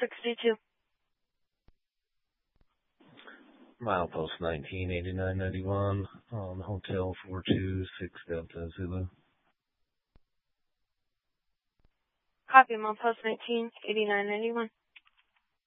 622. Milepost 198991 on Hotel 426 Delta Zulu. Copy, Milepost 198991.